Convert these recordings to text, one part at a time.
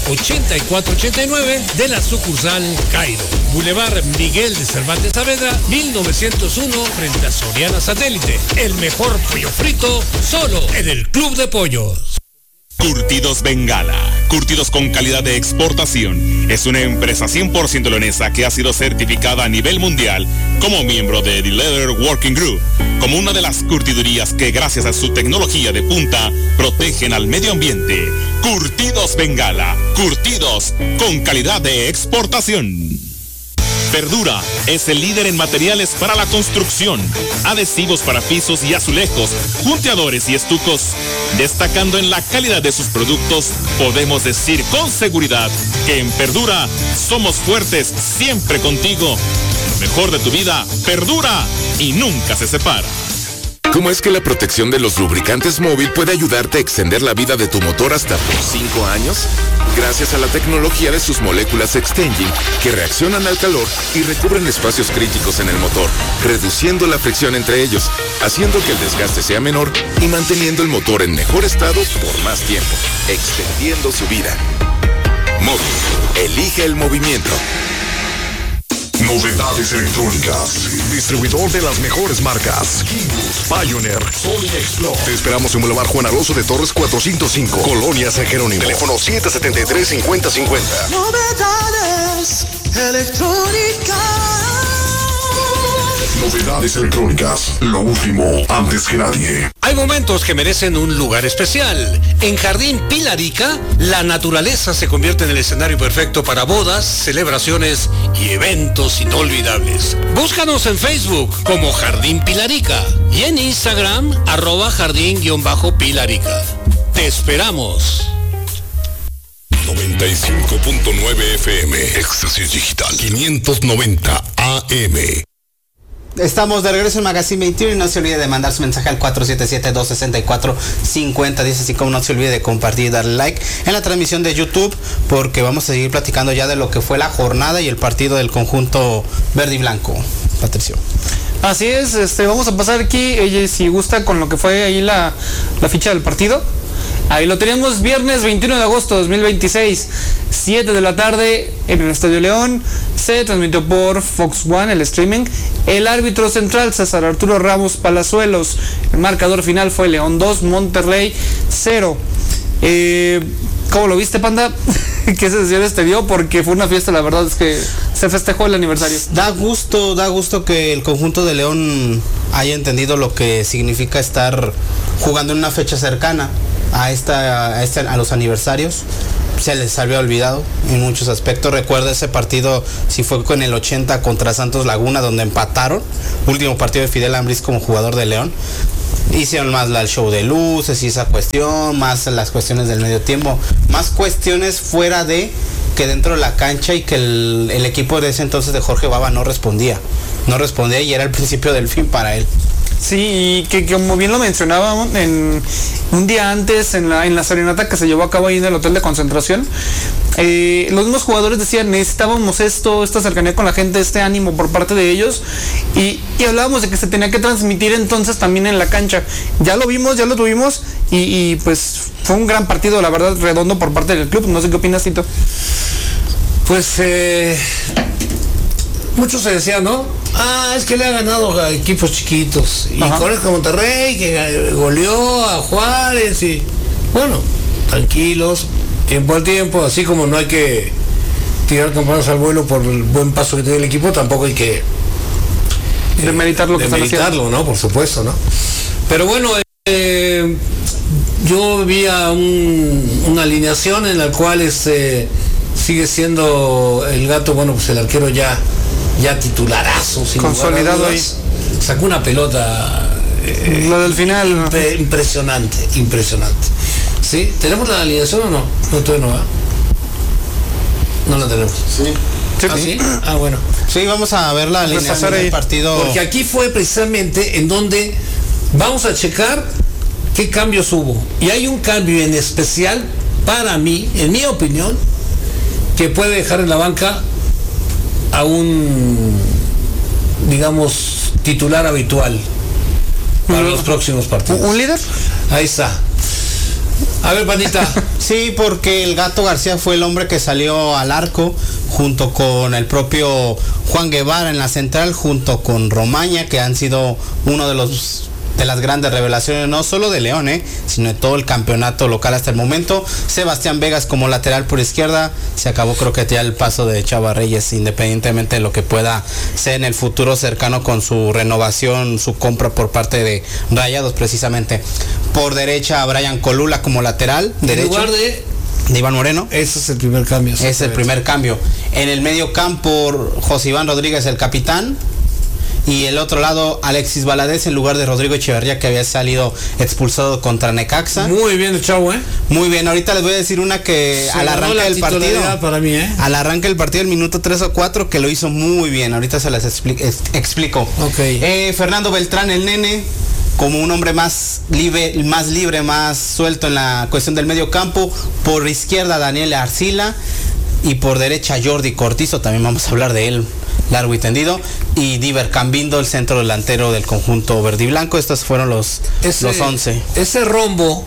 8489 de la sucursal Cairo. Boulevard Miguel de Cervantes Saavedra, 1901, frente a Soriana Satélite. El mejor pollo frito, solo en el Club de Pollos. Curtidos Bengala, curtidos con calidad de exportación. Es una empresa 100% leonesa que ha sido certificada a nivel mundial como miembro de The Leather Working Group, como una de las curtidurías que gracias a su tecnología de punta protegen al medio ambiente. Curtidos Bengala, curtidos con calidad de exportación. Verdura es el líder en materiales para la construcción, adhesivos para pisos y azulejos, punteadores y estucos. Destacando en la calidad de sus productos, podemos decir con seguridad que en Verdura somos fuertes siempre contigo. Lo mejor de tu vida perdura y nunca se separa. ¿Cómo es que la protección de los lubricantes móvil puede ayudarte a extender la vida de tu motor hasta por 5 años? Gracias a la tecnología de sus moléculas Extengine, que reaccionan al calor y recubren espacios críticos en el motor, reduciendo la fricción entre ellos, haciendo que el desgaste sea menor y manteniendo el motor en mejor estado por más tiempo, extendiendo su vida. Móvil, elige el movimiento. Novedades electrónicas. Distribuidor de las mejores marcas. Keyboard, Pioneer, Sony Explore. Te esperamos en Boulevard Juan Alonso de Torres 405, Colonia San Jerónimo. Teléfono 773-5050. Novedades electrónicas. Novedades electrónicas. Lo último, antes que nadie. Hay momentos que merecen un lugar especial. En Jardín Pilarica, la naturaleza se convierte en el escenario perfecto para bodas, celebraciones y eventos inolvidables. Búscanos en Facebook como Jardín Pilarica y en Instagram @jardín_pilarica. Te esperamos. 95.9 FM. Éxtasis Digital. 590 AM. Estamos de regreso en Magazine 21 y no se olvide de mandar su mensaje al 477-264-5010, así como no se olvide de compartir y darle like en la transmisión de YouTube, porque vamos a seguir platicando ya de lo que fue la jornada y el partido del conjunto verde y blanco. Patricio. Así es, vamos a pasar aquí, si gusta, con lo que fue ahí la ficha del partido. Ahí lo teníamos viernes 21 de agosto de 2026, 7 de la tarde en el Estadio León. Se transmitió por Fox One el streaming. El árbitro central, César Arturo Ramos Palazuelos. El marcador final fue León 2, Monterrey 0. ¿Cómo lo viste, Panda? ¿Qué sensaciones te dio? Porque fue una fiesta, la verdad es que se festejó el aniversario. Da gusto que el conjunto de León haya entendido lo que significa estar jugando en una fecha cercana a los aniversarios. Se les había olvidado en muchos aspectos. Recuerda ese partido, si fue con el 80 contra Santos Laguna, donde empataron. Último partido de Fidel Ambriz como jugador de León. Hicieron más el show de luces y esa cuestión, más las cuestiones del medio tiempo, más cuestiones fuera de que dentro de la cancha, y que el equipo de ese entonces de Jorge Baba no respondía y era el principio del fin para él. Sí, y que como bien lo mencionábamos un día antes en la serenata que se llevó a cabo ahí en el hotel de concentración, los mismos jugadores decían, necesitábamos esta cercanía con la gente, este ánimo por parte de ellos, y hablábamos de que se tenía que transmitir entonces también en la cancha. Ya lo vimos, ya lo tuvimos, y pues fue un gran partido, la verdad, redondo por parte del club. No sé qué opinas, Tito. Pues mucho se decía, ¿no? Es que le ha ganado a equipos chiquitos. Y con el Monterrey, que goleó a Juárez. Y bueno, tranquilos, tiempo al tiempo. Así como no hay que tirar campanas al vuelo por el buen paso que tiene el equipo, tampoco hay que demeritar lo que están haciendo, ¿no? Por supuesto, ¿no? Pero bueno, yo vi una alineación en la cual sigue siendo el Gato, bueno, pues el arquero ya titularazo, consolidado ahí. Sacó una pelota lo del final impresionante. ¿Sí? ¿Tenemos la alineación o no? No, todavía no va. No la tenemos. Sí. ¿Sí? Bueno. Sí, vamos a ver la alineación del partido. Porque aquí fue precisamente en donde vamos a checar qué cambios hubo. Y hay un cambio en especial para mí, en mi opinión, que puede dejar en la banca a un, digamos, titular habitual para los próximos partidos. ¿Un líder? Ahí está. A ver, Panita. Sí, porque el Gato García fue el hombre que salió al arco junto con el propio Juan Guevara en la central, junto con Romaña, que han sido uno de las grandes revelaciones, no solo de León, sino de todo el campeonato local hasta el momento. Sebastián Vegas como lateral por izquierda. Se acabó, creo que ya el paso de Chava Reyes, independientemente de lo que pueda ser en el futuro cercano con su renovación, su compra por parte de Rayados precisamente. Por derecha, Brian Colula como lateral derecho. En lugar de Iván Moreno. Ese es el primer cambio. Es el primer cambio. En el medio campo, José Iván Rodríguez, el capitán. Y el otro lado, Alexis Valadez en lugar de Rodrigo Echeverría, que había salido expulsado contra Necaxa. Muy bien el chavo, Muy bien, ahorita les voy a decir una que al arranque del partido, para mí, al arranque del partido, el minuto 3 o 4, que lo hizo muy bien. Ahorita se las explico. Ok. Fernando Beltrán, el nene, como un hombre más libre, más suelto en la cuestión del medio campo. Por izquierda, Daniel Arcila. Y por derecha, Jordi Cortizo, también vamos a hablar de él largo y tendido. Y Diver Cambindo, el centro delantero del conjunto verde y blanco. Estos fueron los 11. Ese rombo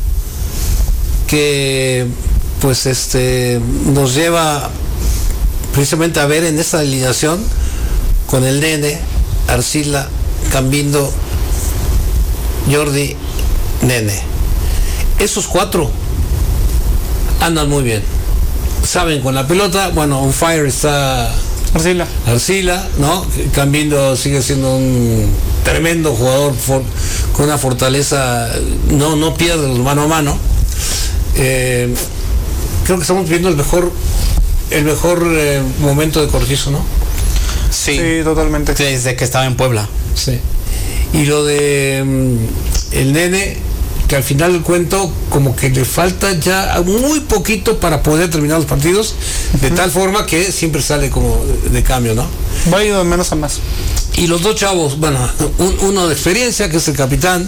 que pues nos lleva precisamente a ver en esta alineación con el nene, Arcila, Cambindo, Jordi, nene. Esos 4 andan muy bien. Saben con la pelota. Bueno, on fire está Arcila, ¿no? Cambindo sigue siendo un tremendo jugador con una fortaleza, no pierde los mano a mano. Creo que estamos viendo el mejor momento de Cortizo, ¿no? Sí, totalmente. Desde que estaba en Puebla. Sí. Y lo de el nene, que al final del cuento como que le falta ya muy poquito para poder terminar los partidos, de tal forma que siempre sale como de cambio, ¿no? Va a ir de menos a más. Y los 2 chavos, bueno, uno de experiencia, que es el capitán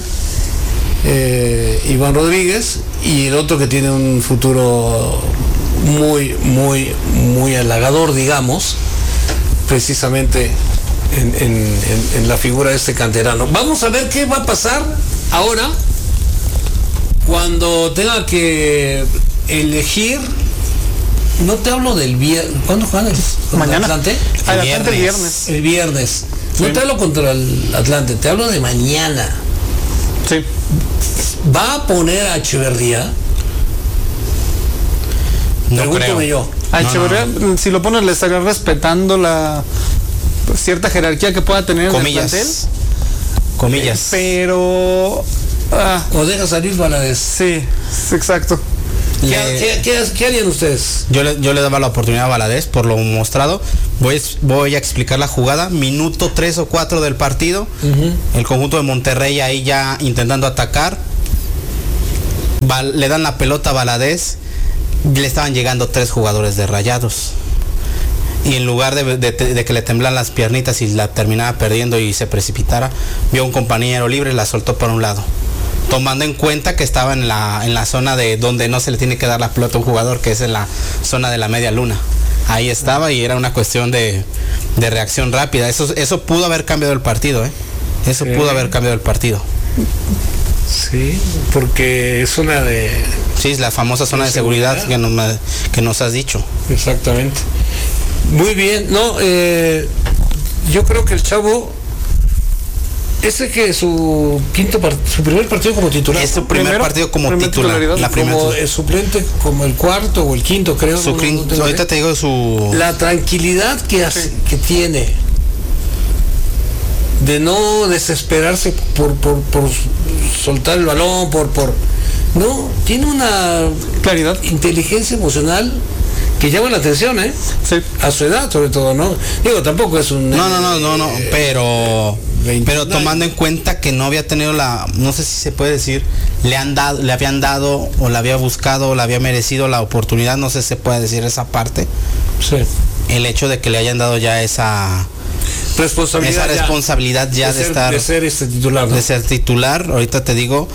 Iván Rodríguez, y el otro que tiene un futuro muy halagador, digamos, precisamente en la figura de este canterano. Vamos a ver qué va a pasar ahora cuando tenga que elegir. No te hablo del viernes. ¿Cuándo juegan? Mañana. Atlante? Atlante el viernes. El viernes. No te hablo contra el Atlante, te hablo de mañana. Sí. ¿Va a poner a Echeverría? No Pregúntame creo. yo. A Echeverría, si lo pones, le estaría respetando la cierta jerarquía que pueda tener en el plantel. Comillas. Pero O deja salir Valadez. sí, exacto. ¿Qué harían ustedes? Yo le daba la oportunidad a Valadez por lo mostrado. Voy a explicar la jugada. Minuto 3 o 4 del partido. El conjunto de Monterrey ahí ya intentando atacar. Le dan la pelota a Valadez. Le estaban llegando 3 jugadores de Rayados. Y en lugar de que le temblan las piernitas y la terminara perdiendo y se precipitara, vio a un compañero libre y la soltó por un lado. Tomando en cuenta que estaba en la zona de donde no se le tiene que dar la pelota a un jugador, que es en la zona de la media luna. Ahí estaba y era una cuestión de reacción rápida. Eso pudo haber cambiado el partido, Eso pudo haber cambiado el partido. Sí, porque es zona de... Sí, es la famosa zona de seguridad que nos has dicho. Exactamente. Muy bien, no, yo creo que el chavo, que su primer partido como titular. Es su primer partido como titular. Como el suplente, como el cuarto o el quinto, creo. Ahorita te digo la tranquilidad que tiene de no desesperarse por soltar el balón, no, tiene una claridad, inteligencia emocional que llama la atención, Sí. A su edad, sobre todo, ¿no? Digo, tampoco es un... No, pero tomando en cuenta que no había tenido no sé si se puede decir, le habían dado, o le había buscado, o le había merecido la oportunidad, no sé si se puede decir esa parte. Sí. El hecho de que le hayan dado ya esa responsabilidad ya de ser titular, ¿no? De ser titular. Ahorita te digo,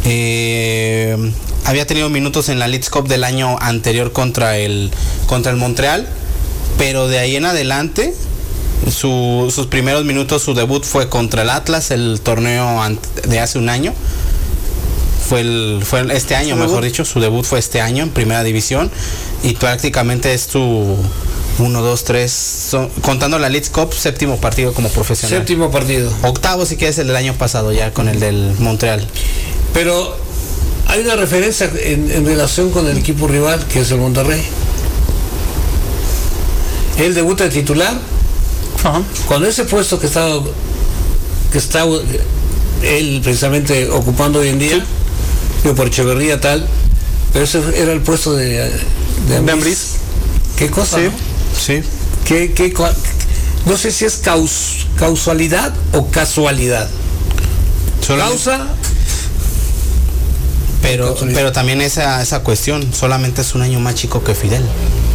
había tenido minutos en la Leagues Cup del año anterior contra el Montreal, pero de ahí en adelante sus primeros minutos, su debut fue contra el Atlas, el torneo de hace un año. fue este año, mejor dicho, su debut fue este año en primera división y prácticamente es tu 1, 2, 3, contando la Leeds Cup, séptimo partido como profesional. Séptimo partido. Octavo si quieres el del año pasado ya con el del Montreal. Pero hay una referencia en relación con el equipo rival, que es el Monterrey. Él debuta de titular. Ajá. Con ese puesto que está él precisamente ocupando hoy en día, digo, por Echeverría tal, pero ese era el puesto de Ambriz. ¿Qué cosa? Sí. ¿No? Sí. No sé si es causalidad o casualidad. Causa. Pero también esa cuestión, solamente es un año más chico que Fidel.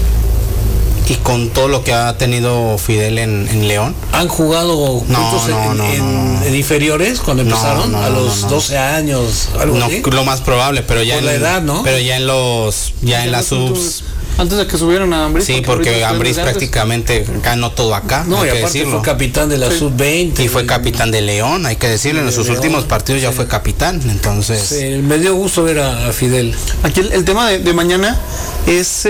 Y con todo lo que ha tenido Fidel en León. ¿Han jugado juntos en inferiores cuando empezaron? A los 12 años, algo así. Lo más probable, pero ya por la edad, ¿no? Pero ya en las subs. Antes de que subieron a Ambriz. Sí, porque Ambriz prácticamente ganó todo acá. No, y hay que aparte decirlo. fue capitán de la sub-20. Y fue capitán de León, hay que decirlo. En sus últimos partidos ya fue capitán, entonces. Sí, me dio gusto ver a Fidel. Aquí el tema de mañana es...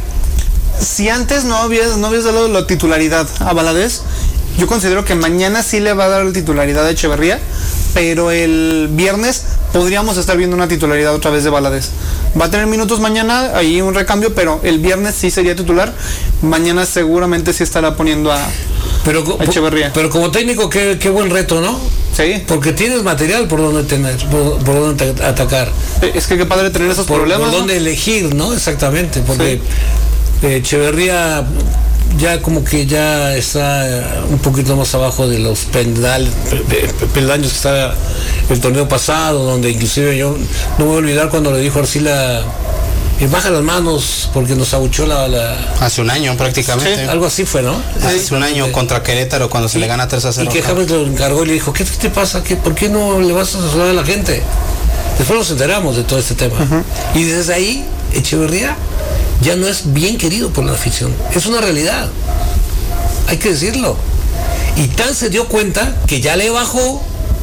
si antes no habías dado la titularidad a Valadez, yo considero que mañana sí le va a dar la titularidad a Echeverría, pero el viernes podríamos estar viendo una titularidad otra vez de Valadez. Va a tener minutos mañana, ahí un recambio, pero el viernes sí sería titular. Mañana seguramente sí estará poniendo a Echeverría. Pero como técnico, qué buen reto, ¿no? Sí. Porque tienes material por donde por donde atacar. Es que qué padre tener esos problemas. Por donde elegir, ¿no? Exactamente, porque Echeverría ya como que ya está un poquito más abajo de los peldaños que está el torneo pasado, donde inclusive yo no me voy a olvidar cuando le dijo Arcila, baja las manos porque nos abuchó hace un año prácticamente. Sí, algo así fue, ¿no? Hace un año contra Querétaro cuando se le gana 3-0. Y que James lo encargó y le dijo, ¿qué te pasa? ¿Por qué no le vas a saludar a la gente? Después nos enteramos de todo este tema. Y desde ahí, Echeverría ya no es bien querido por la afición. Es una realidad. Hay que decirlo. Y tan se dio cuenta que ya le bajó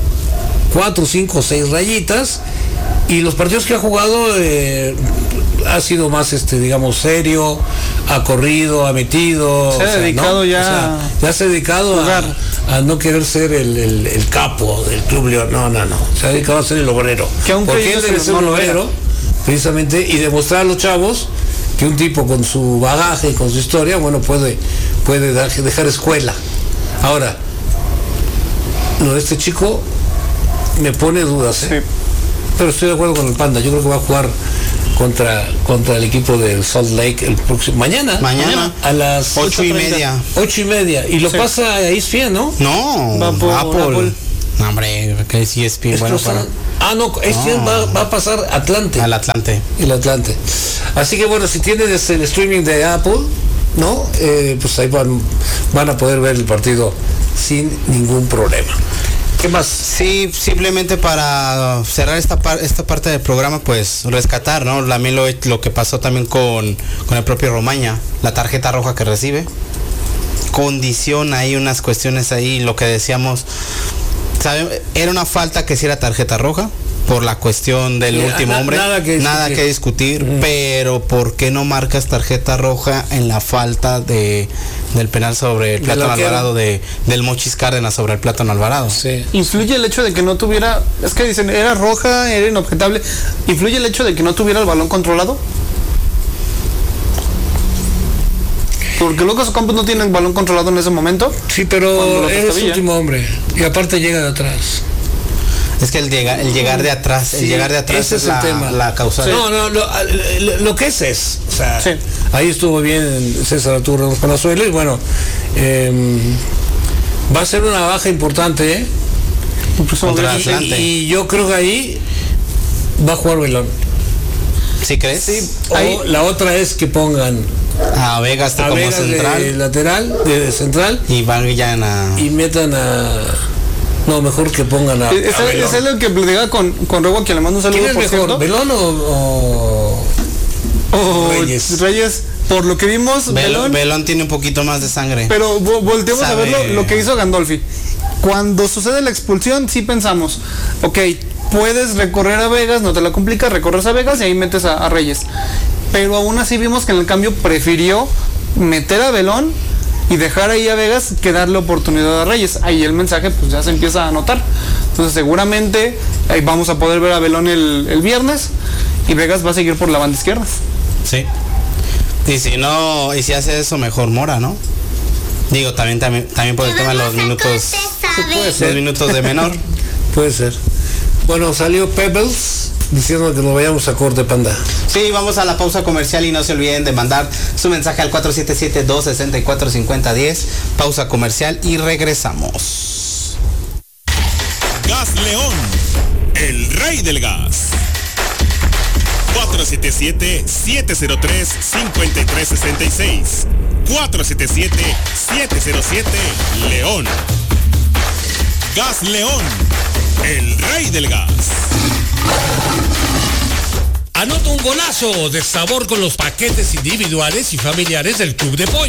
4, 5, 6 rayitas, y los partidos que ha jugado ha sido más digamos serio, ha corrido, ha metido. Se ha dedicado ya se ha dedicado a no querer ser el capo del Club León. No. Se ha dedicado a ser el obrero. Porque él debe ser un obrero, precisamente, y demostrar a los chavos que un tipo con su bagaje y con su historia, bueno, puede dejar escuela. Ahora, lo de este chico me pone dudas, ¿eh? Sí. Pero estoy de acuerdo con el Panda. Yo creo que va a jugar contra el equipo del Salt Lake el próximo mañana a las 8:30. 8:30. Y lo pasa a ESPN, ¿no? No, va por Apple. No, hombre, que es ESPN. Bueno, ESPN va a pasar Atlante. Al Atlante. El Atlante. Así que bueno, si tienes el streaming de Apple, ¿no? Pues ahí van a poder ver el partido sin ningún problema. ¿Qué más? Sí, simplemente para cerrar esta parte del programa, pues rescatar, ¿no? También lo que pasó también con el propio Romaña, la tarjeta roja que recibe. Condiciona ahí unas cuestiones ahí, lo que decíamos, era una falta que sí era tarjeta roja por la cuestión del último hombre, nada que discutir, pero ¿por qué no marcas tarjeta roja en la falta del penal sobre el Plátano Alvarado, del Mochis Cárdenas sobre el Plátano Alvarado? Sí. ¿Influye el hecho de que no tuviera, es que dicen, era roja, era inobjetable, influye el hecho de que no tuviera el balón controlado? Porque Lucas Ocampos no tiene el balón controlado en ese momento. Sí, pero es el último hombre y aparte llega de atrás. Es que el llegar de atrás, ese es el tema. La causa. Sí. No, lo que es. O sea, sí. Ahí estuvo bien César Arturo Ramos Palazuelos y bueno, va a ser una baja importante, ¿eh? Y yo creo que ahí va a jugar Belón. ¿Sí crees? Sí. O la otra es que pongan a Vegas como central, de lateral, de central, y vayan y metan a... No, mejor que pongan a es lo que platicaba con Rego, que le mando un saludo. ¿Quién es mejor, Belón o Reyes? Por lo que vimos, Belón tiene un poquito más de sangre. Pero volteemos a ver lo que hizo Gandolfi. Cuando sucede la expulsión, sí pensamos, ok, puedes recorrer a Vegas, no te la complicas, recorres a Vegas y ahí metes a Reyes. Pero aún así vimos que en el cambio prefirió meter a Belón y dejar ahí a Vegas que darle oportunidad a Reyes. Ahí el mensaje pues ya se empieza a notar. Entonces seguramente ahí vamos a poder ver a Belón el viernes y Vegas va a seguir por la banda izquierda. Sí. Y si no, y si hace eso mejor Mora, ¿no? Digo, también por el tema de los minutos. Sí, puede ser. Los minutos de menor. Puede ser. Bueno, salió Pebbles diciendo que nos vayamos a corte, Panda. Sí, vamos a la pausa comercial y no se olviden de mandar su mensaje al 477-264-5010. Pausa comercial y regresamos. Gas León, el rey del gas. 477-703-5366. 477-707 León. Gas León, el rey del gas. Anota un golazo de sabor con los paquetes individuales y familiares del Club de Pollo.